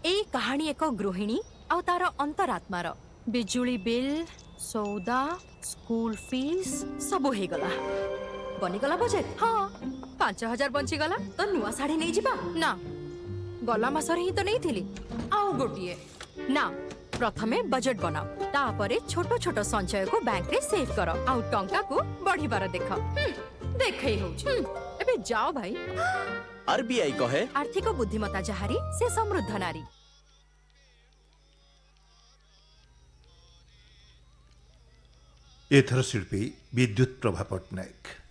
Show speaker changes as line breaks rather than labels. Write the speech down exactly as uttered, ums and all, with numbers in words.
ए कहानी एक गृहिणी आ तार अंतरात्मार बिजुली बिल सौदा स्कूल फीस सब हो गला बनीगला बजेट। हाँ पांच हजार बंची गला तो नुआ साड़ी नहीं जिबा ना गला मासरे ही तो नहीं थिली आउ गोटिए ना प्रथमे बजेट बनाओ तापरे छोटो छोटो संचय को बैंक रे सेव करो आउ टंका को बढ़िबार देख देखई होउछि एबे जाओ भाई।
आरबीआई कहे
आर्थिक बुद्धिमत्ता जहारी से समृद्ध नारी।
एथर शिल्पी विद्युत प्रभा पट्टनायक।